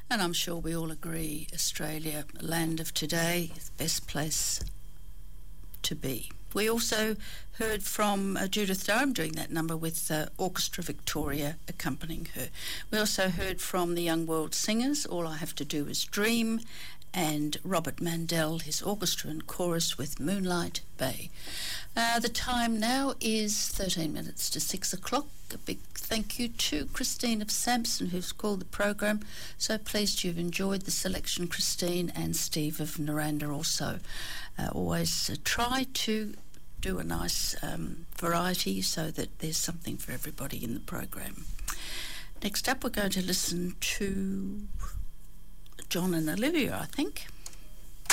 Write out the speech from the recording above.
And I'm sure we all agree Australia, land of today, is the best place to be. We also heard from Judith Durham doing that number with Orchestra Victoria accompanying her. We also heard from the Young World Singers, All I Have to Do Is Dream, and Robert Mandel, his orchestra and chorus with Moonlight Bay. The time now is 13 minutes to 6 o'clock. A big thank you to Christine of Sampson, who's called the program. So pleased you've enjoyed the selection, Christine, and Steve of Naranda also. Always try to do a nice variety so that there's something for everybody in the program. Next up, we're going to listen to John and Olivia, I think.